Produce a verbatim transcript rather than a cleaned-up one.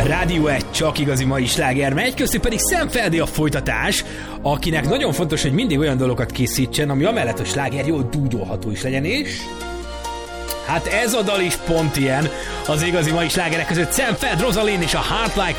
Rádió egy csak igazi mai sláger megy, köztük pedig Szemfeldi a folytatás, akinek nagyon fontos, hogy mindig olyan dolgokat készítsen, ami amellett a sláger jól dúdolható is legyen, és hát ez a dal is pont ilyen. Az igazi mai slágerek között Szemfeld, Rosalind és a Heart Like